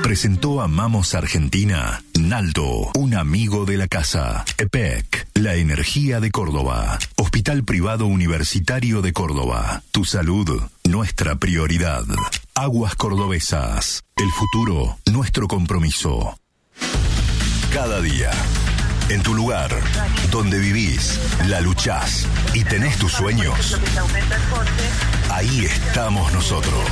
Presentó Amamos Argentina, Naldo, un amigo de la casa. EPEC, la energía de Córdoba. Hospital Privado Universitario de Córdoba. Tu salud, nuestra prioridad. Aguas Cordobesas, el futuro, nuestro compromiso. Cada día, en tu lugar, donde vivís, la luchás y tenés tus sueños, ahí estamos nosotros.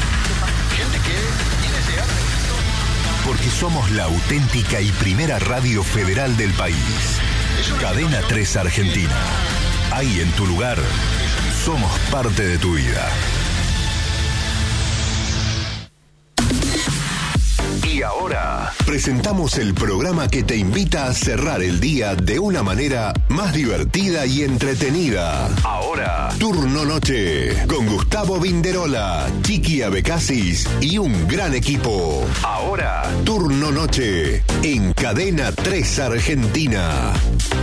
Porque somos la auténtica y primera radio federal del país. Cadena 3 Argentina. Ahí en tu lugar, somos parte de tu vida. Y ahora presentamos el programa que te invita a cerrar el día de una manera más divertida y entretenida. Ahora, Turno Noche, con Gustavo Vinderola, Chiqui Abecasis y un gran equipo. Ahora, Turno Noche, en Cadena 3 Argentina.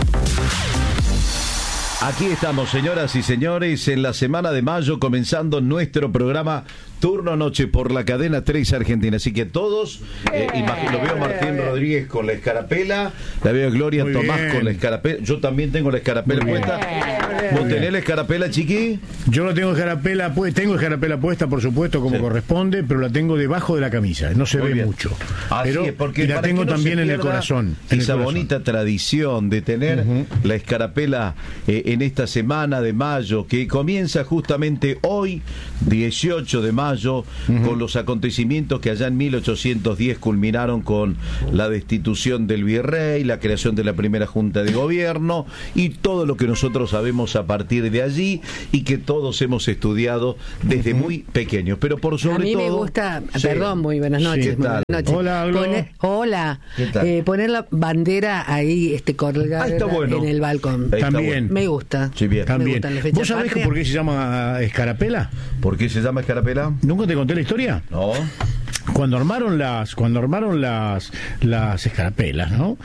Aquí estamos, señoras y señores, en la semana de mayo, comenzando nuestro programa Turno Noche por la Cadena 3 Argentina. Así que todos, imagino, veo a Martín Rodríguez con la escarapela, la veo a Gloria Muy Tomás bien. con la escarapela. Yo también tengo la escarapela puesta. ¿Vos tenés la escarapela, Chiqui? Yo no tengo escarapela, tengo escarapela puesta, por supuesto, como corresponde, pero la tengo debajo de la camisa. No se Muy ve bien. mucho. Así Pero, es, porque y la para tengo que no también se en el pierda corazón. Esa bonita tradición de tener la escarapela en esta semana de mayo, que comienza justamente hoy, 18 de mayo, con los acontecimientos que allá en 1810 culminaron con la destitución del virrey, la creación de la primera junta de gobierno y todo lo que nosotros sabemos a partir de allí y que todos hemos estudiado desde muy pequeños. Pero por sobre a mí todo, me gusta, sí. perdón, muy buenas noches. ¿Qué muy tal? buenas noches. Hola, Glo. Hola. ¿Qué tal? Poner la bandera ahí colgada Ah, está bueno. en el balcón. Ahí está También. bueno. Me gusta. Sí, bien. Me También. gustan las fechas ¿Vos sabés patrias. por qué se llama escarapela? ¿Por qué se llama escarapela? ¿Nunca te conté la historia? No. Cuando armaron las escarapelas, ¿no?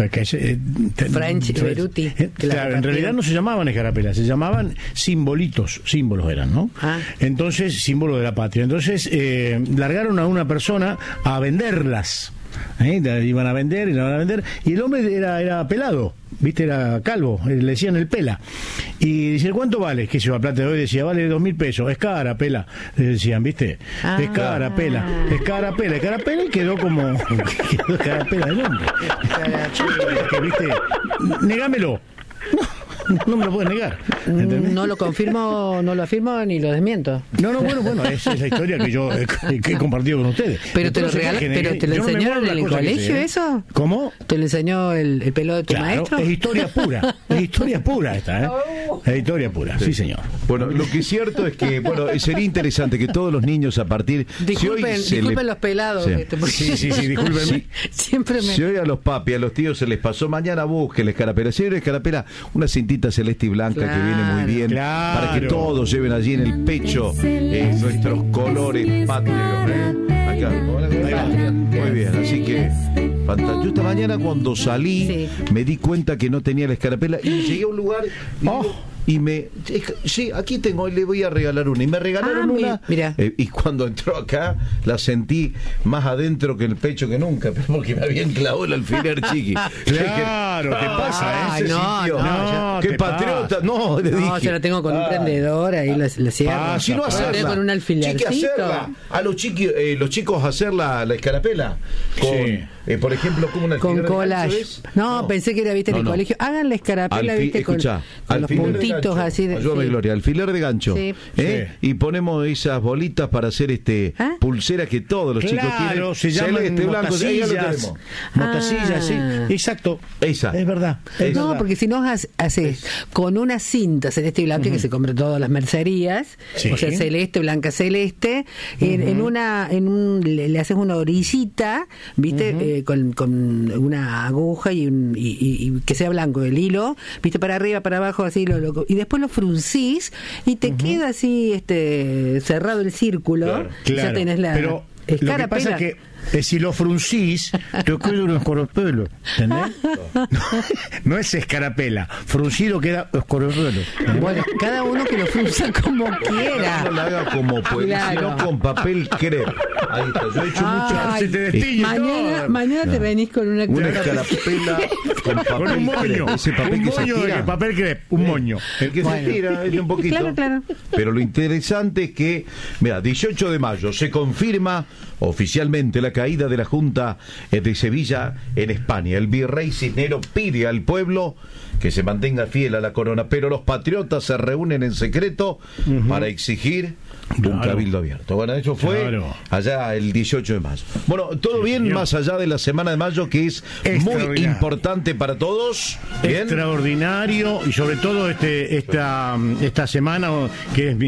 French y Beruti, que la Claro, en repartieron. realidad no se llamaban escarapelas, se llamaban símbolos eran, ¿no? Ah. Entonces, símbolo de la patria. Entonces, largaron a una persona a venderlas. Iban a vender, y el hombre era pelado, viste, era calvo, le decían el pela, y dice, ¿cuánto vale? Que se va a plata de hoy, decía, vale 2.000 pesos, es cara, pela, le decían, viste, es cara, pela, y quedó como quedó escarapela del hombre. Que, viste, negámelo. No me lo puedes negar. ¿Entendés? No lo confirmo, no lo afirmo ni lo desmiento. No, bueno, esa es la historia que yo que he compartido con ustedes. Pero te lo Entonces, regaló, que pero te lo yo no me enseñaron guardo en el las cosas que colegio, sé, ¿eh? ¿eso? ¿Cómo? ¿Te lo enseñó el pelo de tu Claro, maestro? es historia pura. Es historia pura esta, ¿eh? Es historia pura, sí, señor. Bueno, lo que es cierto es que, sería interesante que todos los niños a partir... Disculpen los pelados. Sí. Porque Sí, discúlpenme. siempre me... Si hoy a los papis, a los tíos se les pasó, mañana busquen la escarapela. Si hay una escarapela, una cintita celeste y blanca que viene muy bien, Claro. para que todos lleven allí en el pecho nuestros colores patrios. Acá, ahí va. Muy bien, así que fantástico. Yo esta mañana cuando salí me di cuenta que no tenía la escarapela y llegué a un lugar y sí, aquí tengo, le voy a regalar una, y me regalaron una, mira. Y cuando entró acá la sentí más adentro que el pecho que nunca, pero porque me habían clavado el alfiler, Chiqui. Claro, ¿qué pasa, Ay, no, qué te patriota, no, le dije. No, yo la tengo con un prendedor, ahí la cierro. Si no La hacerla, tengo con un alfilercito. Chiqui, hacerla. A los chicos hacer la escarapela con, por ejemplo, como una Con collage. No, pensé que era, viste, en el No. colegio. Hagan la escarapela, viste, con los puntitos así de... Ayúdame, sí. Gloria, alfiler de gancho. Sí. Y ponemos esas bolitas para hacer pulseras que todos los chicos tienen. Claro, se llaman celeste, blanco, ahí ya lo motasillas. tenemos. Motasillas, sí. Exacto. Esa. Es verdad. No, porque si no haces con una cinta celeste y blanca que se compra en todas las mercerías, Sí. o sea, celeste, blanca, celeste, le haces una orillita, viste, con una aguja y que sea blanco el hilo, viste, para arriba, para abajo, así, y después lo fruncís y te queda así cerrado el círculo. Claro. Y ya Claro, tenés la... pero Lo que pasa es que si lo fruncís, te queda un escorpelo, ¿entendés? No es escarapela, fruncido queda escorpelo. Bueno, cada uno que lo frunza como quiera. No lo haga como puede, Claro. sino con papel crepe. Ahí está, yo he hecho mucho. Se te destilla todo. Mañana te venís con una Escarapela con papel Con un moño, crepe. Ese papel un que se moño de tira. papel crepe, un moño. El que se tira es un poquito. Claro. Pero lo interesante es que, mira, 18 de mayo se confirma oficialmente la caída de la Junta de Sevilla en España. El virrey Cisnero pide al pueblo que se mantenga fiel a la corona, pero los patriotas se reúnen en secreto para exigir un cabildo abierto. Bueno, eso fue allá el 18 de mayo. Bueno, todo bien, señor. más allá de la semana de mayo, que es muy Extraordinario. importante para todos. Bien. Extraordinario, y sobre todo esta semana, que es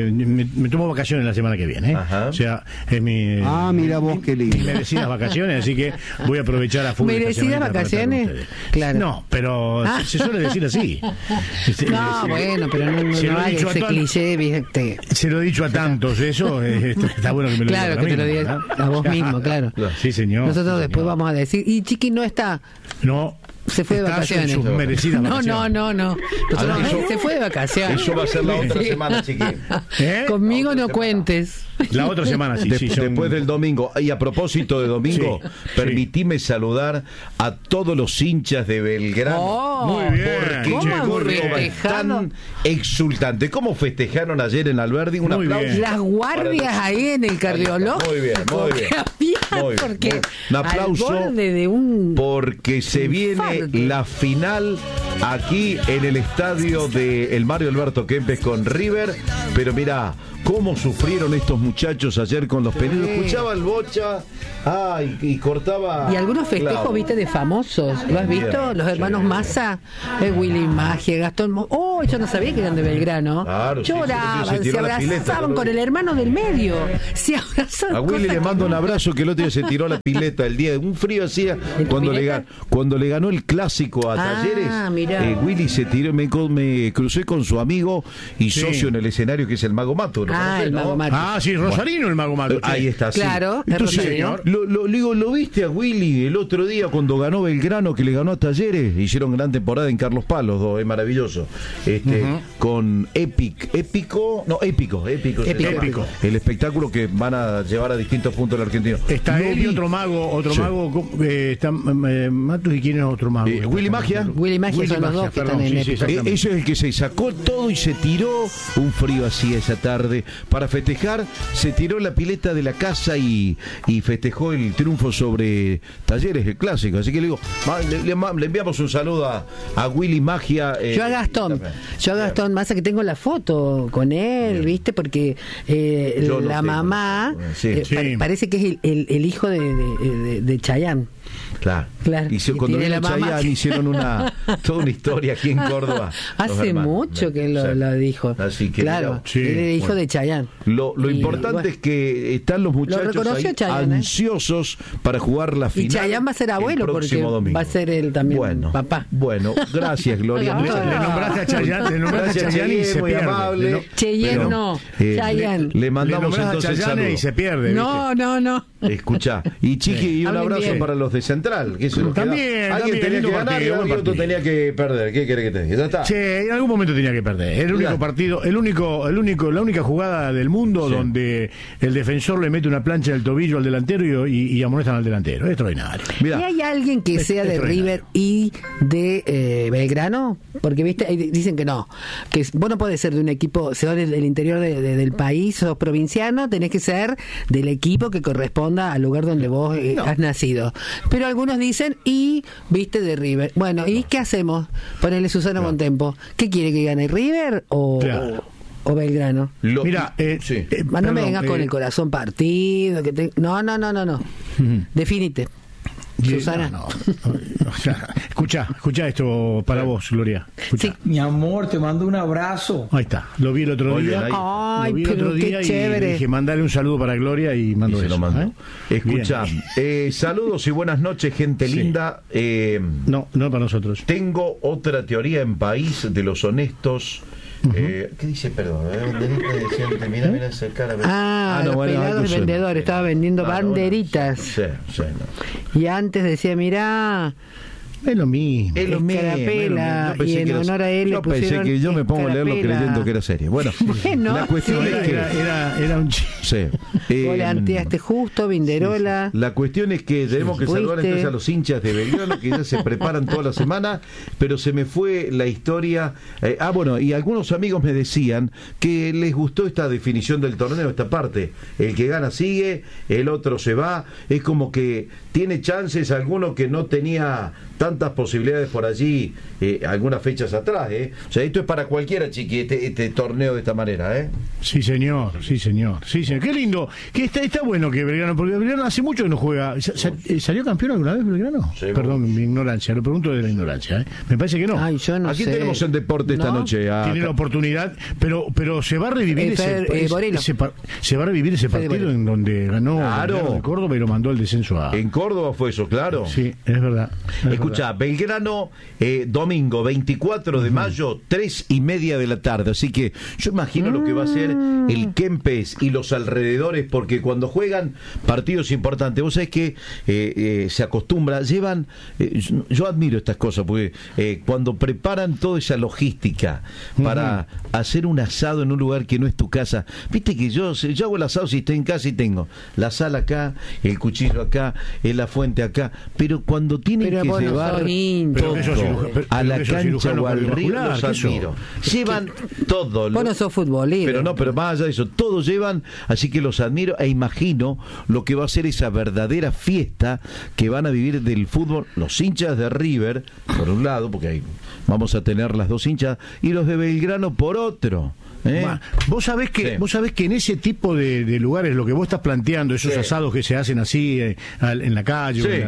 me tomo vacaciones la semana que viene, ¿eh? Ajá. O sea, es mi mira vos qué lindo. mis merecidas vacaciones, así que voy a aprovechar a full esta ¿Merecidas semanita para estar con vacaciones? ustedes. Claro. No, pero se suele decir así. No, bueno, pero no Se lo he hay dicho a ese todos. cliché, ¿viste? Se lo he dicho a tantos, eso está bueno que me lo Claro, digas que te a lo mí, digas ¿verdad? a vos mismo, claro. Sí, señor. Nosotros sí, después señor. vamos a decir, y Chiqui no está. No. Se fue de Está vacaciones. en sus merecidas No. vacaciones. Nosotros, eso- se fue de vacaciones. Eso va a ser la otra Sí. semana, chiquín. ¿Eh? Conmigo La no otra cuentes. La otra semana, sí, sí. Después del domingo. Y a propósito de domingo, Sí, permitime saludar a todos los hinchas de Belgrano. Oh, Muy bien. Porque ¿cómo han Córdoba festejado? tan exultante. ¿Cómo festejaron ayer en Alberdi? Un Muy aplauso. bien. Las guardias ahí en el cardiológico. Muy bien, muy bien. Muy bien, Porque muy bien. Un aplauso al borde de un... Porque se viene infarto. la final aquí en el estadio de el Mario Alberto Kempes con River. Pero mirá, cómo sufrieron estos muchachos ayer con los pedidos. Escuchaba el Bocha y cortaba. Y algunos festejos, clavo. viste, de famosos. ¿Lo has visto? Bien, Los hermanos sí. Massa, Willy Magia, Gastón... Oh, yo no sabía que eran de Belgrano. Claro, sí, Lloraban, se se tiró la pileta, abrazaban ¿no? con el hermano del medio. Se abrazaban. A Willy cosa le mando que un nunca- abrazo, que el otro día se tiró la pileta el día de un frío hacía ¿En tu pileta? cuando le ganó el clásico a Ah, Talleres. mirá. Willy se tiró, me crucé con su amigo y Sí. socio en el escenario, que es el Mago Mato. ¿lo Ah, conocés, el no? Mago Mato. Ah, sí, Rosarino, el Mago Mato. Ahí está, sí. Claro, es Entonces, Rosarino. ¿lo viste a Willy el otro día cuando ganó Belgrano, que le ganó a Talleres? Hicieron gran temporada en Carlos Paz, los dos, es maravilloso. Con épico. se llama. Épico. El espectáculo que van a llevar a distintos puntos del argentino. Está Lo él y vi. otro mago, Sí. está Matos, y quién es otro mago. Willy Magia. Willy Magia son los dos que están en sí, épico. exactamente. Eso es el que se sacó todo y se tiró un frío así esa tarde para festejar. Se tiró la pileta de la casa y festejó el triunfo sobre Talleres, el clásico. Así que le digo, le enviamos un saludo a Willy Magia. Yo a Gastón Massa, que tengo la foto con él, ¿viste? Porque Yo no la tengo. mamá Sí. parece que es el hijo de Chayanne. Claro. Claro. Y cuando tiene vino la mamá Chayanne que- hicieron toda una historia aquí en Córdoba. los Hace hermanos. mucho que lo Sí. dijo. Así que claro, mirá, sí, él es hijo bueno. de Chayanne. Lo Y, importante bueno, es que están los muchachos reconoció ahí Chayanne, ansiosos para jugar la final. Y Chayanne va a ser abuelo, el próximo porque domingo. va a ser él también papá. Bueno, gracias, Gloria. No, Muchas Le gracias. nombraste a Chayanne, Gracias, y se muy pierde. amable. Cheyenne Pero, no, Chayanne. Le Le mandamos nombrás a entonces el Chayanne saludo. y se pierde. No. Escuchá. Y Chiqui, y un Hablen abrazo bien. para los de Central. Que se los También, queda. Alguien también, tenía lindo que ganar partido, y buen otro partido. tenía que perder. ¿Qué querés que te diga? Ya está. Sí, en algún momento tenía que perder. El único Mirá. partido, la única jugada del mundo Sí. donde el defensor le mete una plancha en el tobillo al delantero y amonestan al delantero. Es extraordinario. Mirá. ¿Y hay alguien que sea de extraordinario. River y de Belgrano? Porque viste, ahí dicen que no, que vos no podés ser de un equipo, sos del interior del país, sos provinciano, tenés que ser del equipo que corresponda al lugar donde vos has nacido. Pero algunos dicen, y viste de River. Bueno, ¿y qué hacemos? Ponele Susana Montempo. ¿Qué quiere que gane, River o Belgrano? Mira, sí. No me vengas con el corazón partido. No. Definite. Susana. No. O sea, escucha esto para vos, Gloria. Escucha. Sí. Mi amor, te mando un abrazo. Ahí está, lo vi el otro Muy día. bien, ahí. Ay, Lo vi el pero otro qué día y chévere. dije, mandale un saludo para Gloria y Y mando se eso. lo mandó. ¿eh? Escucha, Bien. saludos y buenas noches, gente Sí. linda. No para nosotros. Tengo otra teoría en país de los honestos ¿Qué dice, perdón? Mira esa cara. Los pelados de vendedor, estaba vendiendo banderitas. Sí, no. Y antes decía, mirá, es lo mismo. Es lo mismo. Escarapela, y en honor a él le pusieron. Yo pensé que yo me pongo a leerlo Escarapela. creyendo que era serio. Bueno, la cuestión es que Era un chiste. sí. Volanteaste justo, Vinderola. La cuestión es que tenemos que saludar entonces a los hinchas de Belgrano que ya se preparan toda la semana, pero se me fue la historia. Bueno, y algunos amigos me decían que les gustó esta definición del torneo, esta parte. El que gana sigue, el otro se va. Es como que tiene chances alguno que no tenía tantas posibilidades por allí algunas fechas atrás. O sea, esto es para cualquiera, Chiqui, este torneo de esta manera. Sí, señor. Qué lindo. Que está bueno que Belgrano, porque Belgrano hace mucho que no juega. ¿Salió campeón alguna vez Belgrano? Sí, perdón, mi ignorancia, lo pregunto de la ignorancia. Me parece que no. Ay, yo no Aquí sé. tenemos en deporte esta noche. Tiene la oportunidad, pero se va a revivir se va a revivir ese partido en donde ganó Claro. de Córdoba y lo mandó al descenso a. En Córdoba fue eso, claro. Sí, es verdad. Escucha, Belgrano, domingo 24 de mayo, 3:30 de la tarde. Así que yo imagino lo que va a ser el Kempes y los alrededores, porque cuando juegan partidos importantes, vos sabés que se acostumbra, llevan, yo admiro estas cosas, porque cuando preparan toda esa logística para hacer un asado en un lugar que no es tu casa, viste que yo hago el asado si estoy en casa y tengo la sala acá, el cuchillo acá, la fuente acá, pero cuando tienen que llevar todo a la cancha o al río, los admiro. Llevan todo. Vos no sos futbolero. Pero más allá de eso, todos llevan, así que los admiro e imagino lo que va a ser esa verdadera fiesta que van a vivir del fútbol los hinchas de River, por un lado, porque ahí vamos a tener las dos hinchas, y los de Belgrano por otro. Vos sabés que en ese tipo de lugares lo que vos estás planteando, esos asados que se hacen así en la calle,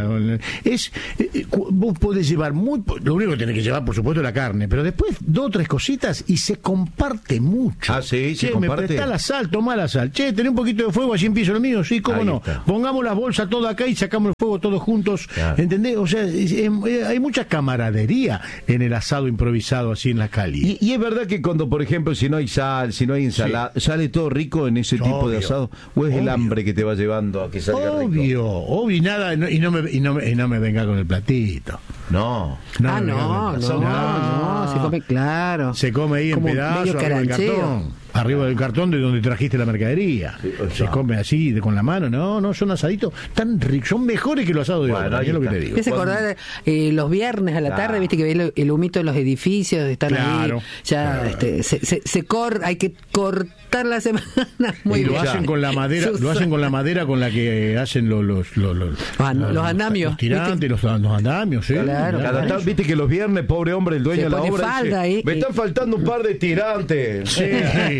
vos podés llevar lo único que tenés que llevar, por supuesto, es la carne, pero después 2 o 3 cositas y se comparte mucho. Se me comparte. prestá la sal, tomá la sal. Tenés un poquito de fuego, allí empiezo lo mío, sí, cómo Ahí no. está. Pongamos las bolsas todas acá y sacamos el fuego todos juntos, claro. ¿Entendés? O sea, hay mucha camaradería en el asado improvisado así en la calle. Y es verdad que cuando, por ejemplo, si no hay sal, si no hay ensalada, sale todo rico en ese tipo de asado, o es el hambre que te va llevando a que salga rico. Obvio, y nada, y no me venga con el platito. No, se come claro. Se come ahí en Como pedazos, medio arriba del carancheo. cartón. Arriba del cartón de donde trajiste la mercadería. Sí, o sea. Se come así, con la mano. No, son asaditos tan ricos, son mejores que los asados de Bueno, ahora, es lo que está. te digo. Me hace acordar los viernes a la tarde, viste que ves el humito en los edificios, están ahí, ya hay que cortar la semana muy Y lo bien. hacen con la madera, con la que hacen los andamios, los tirantes, los andamios, ¿sí? Claro. Viste que los viernes, pobre hombre, el dueño Se de la pone obra falda dice, ahí, me están faltando un par de tirantes. Sí.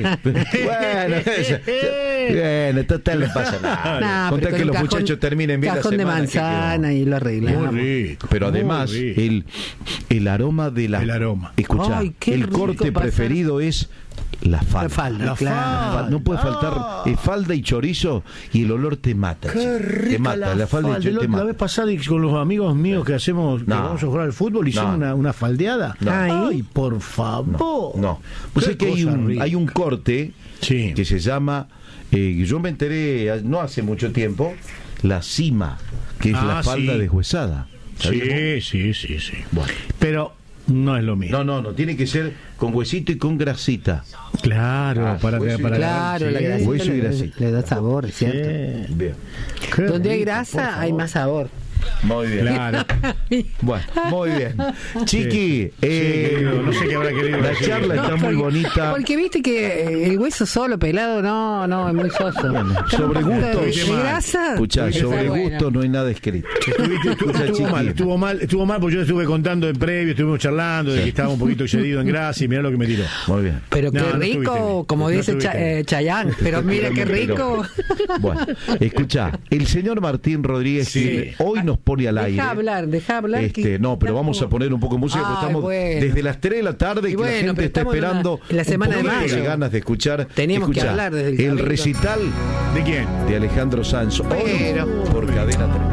Bueno, total, no pasa nada. No, Contar pero que los con un muchachos terminen bien la cajón semana. de manzana y lo arreglamos. Muy rico. Pero muy además, rico. el aroma de la... El aroma. Escuchá, Ay, qué el rico corte pasar. preferido es la falda. La falda, La claro. falda. No puede faltar falda y chorizo y el olor te mata. Qué chico. rica Te mata, la falda y el chorizo te La mata. vez pasada con los amigos míos que hacemos, que vamos a jugar al fútbol, hicimos una faldeada. No. Ay, por favor. No. Pues Qué es que cosa rica. hay un corte Sí. que se llama, yo me enteré no hace mucho tiempo, la cima, que es la falda sí. deshuesada. ¿Sabías Sí. Bueno. Pero no es lo mismo. No, tiene que ser con huesito y con grasita. Claro, para Claro, la grasita hueso y grasita. le da sabor, es cierto. Bien. Donde hay grasa hay más sabor. Muy bien. Claro. Bueno, muy bien. Chiqui, querido, no sé qué habrá querido la decir. charla está muy bonita. Porque viste que el hueso solo, pelado, no, es muy soso. Sobre gusto. ¿De grasa? Escuchá, Está sobre bueno. gusto no hay nada escrito. Estuvo mal, porque yo estuve contando en previo, estuvimos charlando de que estaba un poquito excedido en grasa y mirá lo que me tiró. Muy bien. Pero qué No estuviste rico, bien. como No dice estuviste bien. Chayanne, pero mira qué rico. Bueno, escuchá, el señor Martín Rodríguez Sí. hoy nos pone al aire. Deja hablar. No, pero vamos a poner un poco de música, porque estamos desde las 3 de la tarde Y que bueno, la gente pero está estamos esperando en la semana un de poquito mayo. ganas de escuchar. Teníamos que Escuchá, hablar desde el el capítulo. recital ¿De quién? de Alejandro Sanz, hoy Pero- por Cadena 3.